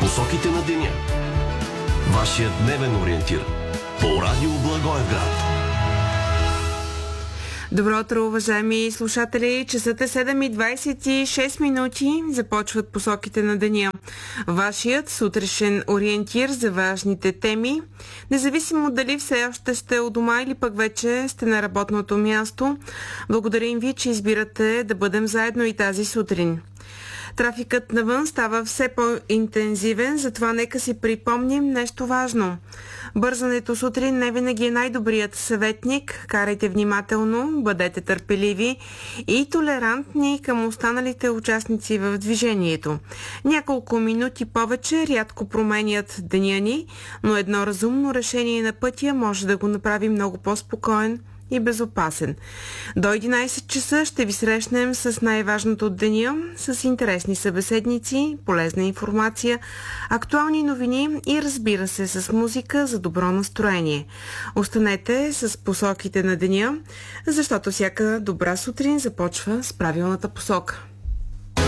Посоките на деня. Вашият дневен ориентир по Радио Благоевград. Добро утро, уважаеми слушатели! Часът е 7:26 минути. Започват посоките на деня. Вашият сутрешен ориентир за важните теми. Независимо дали все още сте у дома или пък вече сте на работното място, благодарим ви, че избирате да бъдем заедно и тази сутрин. Трафикът навън става все по-интензивен, затова нека си припомним нещо важно. Бързането сутрин не винаги е най-добрият съветник. Карайте внимателно, бъдете търпеливи и толерантни към останалите участници в движението. Няколко минути повече рядко променят деня ни, но едно разумно решение на пътя може да го направи много по-спокоен и безопасен. До 11 часа ще ви срещнем с най-важното от деня, с интересни събеседници, полезна информация, актуални новини и разбира се с музика за добро настроение. Останете с посоките на деня, защото всяка добра сутрин започва с правилната посока.